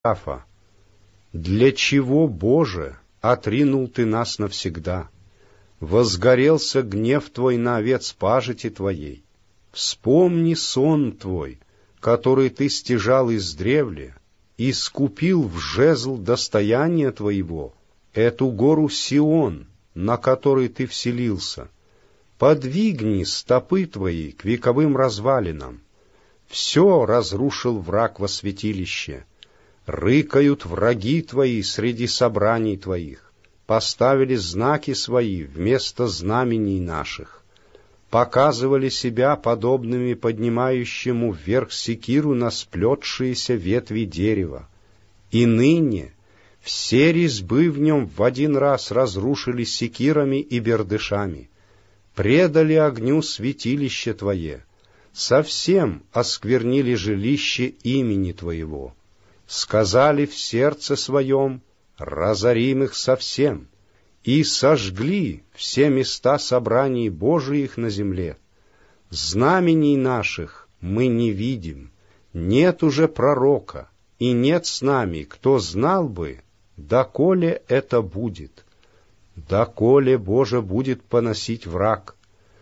Рафа, для чего, Боже, отринул Ты нас навсегда? Возгорелся гнев Твой на овец пажити Твоей. Вспомни сон Твой, который Ты стяжал издревле, и скупил в жезл достояния Твоего, эту гору Сион, на которой Ты вселился. Подвигни стопы Твои к вековым развалинам. Все разрушил враг во святилище. Рыкают враги Твои среди собраний Твоих. Поставили знаки Свои вместо знамений наших. Показывали себя подобными поднимающему вверх секиру на сплетшиеся ветви дерева. И ныне все резьбы в нем в один раз разрушили секирами и бердышами. Предали огню святилище Твое, совсем осквернили жилище имени Твоего. Сказали в сердце своем: разорим их совсем, и сожгли все места собраний Божиих на земле. Знамений наших мы не видим, нет уже пророка, и нет с нами, кто знал бы, доколе это будет. Доколе, Боже, будет поносить враг?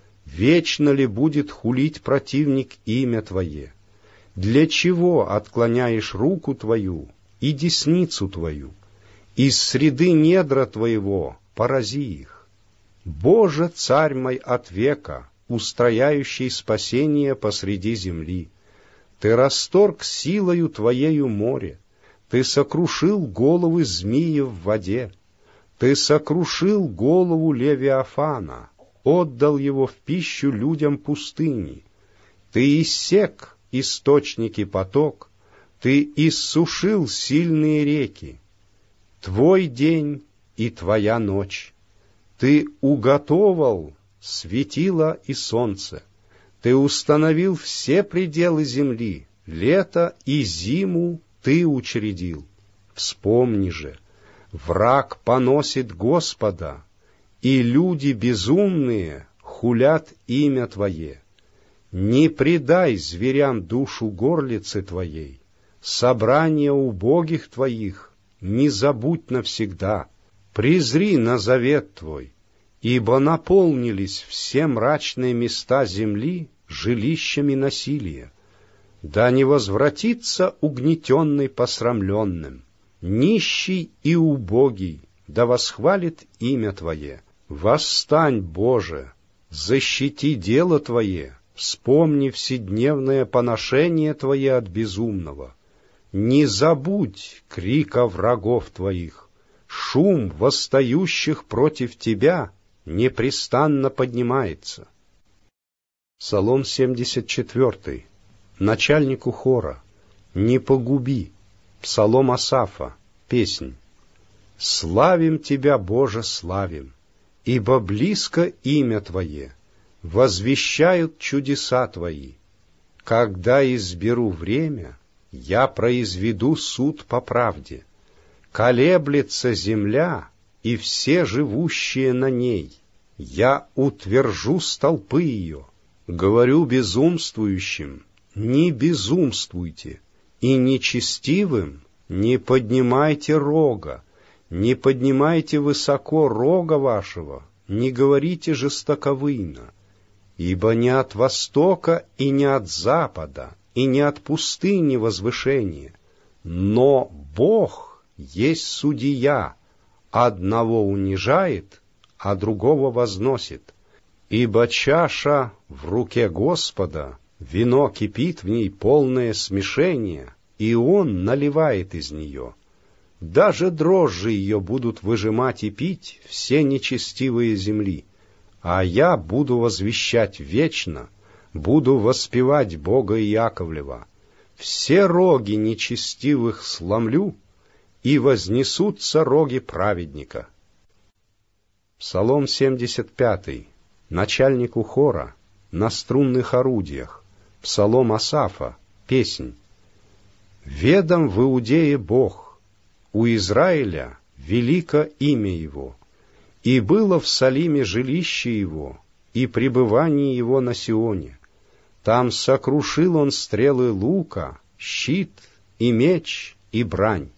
Вечно ли будет хулить противник имя Твое? Для чего отклоняешь руку Твою и десницу Твою? Из среды недра Твоего порази их. Боже, Царь мой от века, устрояющий спасение посреди земли, Ты расторг силою Твоею море, Ты сокрушил головы змеи в воде, Ты сокрушил голову Левиафана, отдал его в пищу людям пустыни. Ты иссек источники поток, Ты иссушил сильные реки. Твой день и Твоя ночь. Ты уготовал светило и солнце. Ты установил все пределы земли, лето и зиму Ты учредил. Вспомни же, враг поносит Господа, и люди безумные хулят имя Твое. Не предай зверям душу горлицы Твоей, собрание убогих Твоих не забудь навсегда. Презри на завет Твой, ибо наполнились все мрачные места земли жилищами насилия. Да не возвратится угнетенный посрамленным, нищий и убогий, да восхвалит имя Твое. Восстань, Боже, защити дело Твое, вспомни вседневное поношение Твое от безумного. Не забудь крика врагов Твоих, шум восстающих против Тебя непрестанно поднимается. Псалом 74. Начальнику хора. Не погуби. Псалом Асафа. Песнь. Славим Тебя, Боже, славим, ибо близко имя Твое, возвещают чудеса Твои. Когда изберу время, я произведу суд по правде. Колеблется земля и все живущие на ней. Я утвержу столпы ее. Говорю безумствующим: не безумствуйте, и нечестивым не поднимайте рога, не поднимайте высоко рога вашего, не говорите жестоковыйно, ибо не от востока и не от запада, и не от пустыни возвышение, но Бог есть судья, одного унижает, а другого возносит. Ибо чаша в руке Господа, вино кипит в ней полное смешение, и Он наливает из нее. Даже дрожжи ее будут выжимать и пить все нечестивые земли, а я буду возвещать вечно, буду воспевать Бога Иаковлева. Все роги нечестивых сломлю, и вознесутся роги праведника. Псалом 75. Начальнику хора, на струнных орудиях. Псалом Асафа. Песнь. Ведом в Иудее Бог, у Израиля велико имя Его, и было в Салиме жилище Его, и пребывание Его на Сионе. Там сокрушил Он стрелы лука, щит и меч, и брань.